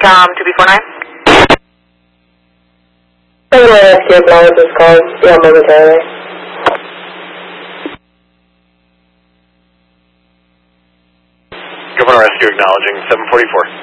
Intercom 2B49. I'm going to ask you acknowledge this call. Yeah, momentarily. Governor Rescue acknowledging 744.